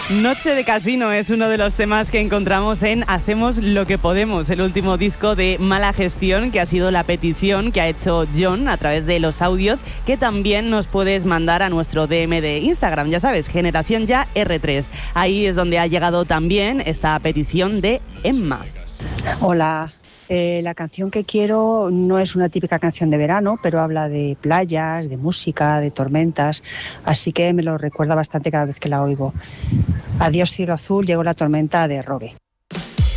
Noche de Casino es uno de los temas que encontramos en Hacemos lo que podemos, el último disco de Mala Gestión, que ha sido la petición que ha hecho John a través de los audios, que también nos puedes mandar a nuestro DM de Instagram, ya sabes, Generación Ya R3. Ahí es donde ha llegado también esta petición de Emma. Hola. La canción que quiero no es una típica canción de verano, pero habla de playas, de música, de tormentas, así que me lo recuerda bastante cada vez que la oigo. Adiós cielo azul, llegó la tormenta de Robe.